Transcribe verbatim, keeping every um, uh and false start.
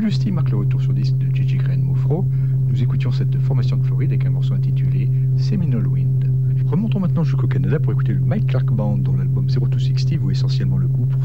Lusty marque le retour sur disque de Gigi Crane Mofro. Nous écoutions cette formation de Floride avec un morceau intitulé Seminole Wind. Remontons maintenant jusqu'au Canada pour écouter le Mike Clark Band, dont l'album zéro deux soixante vaut essentiellement le coup pour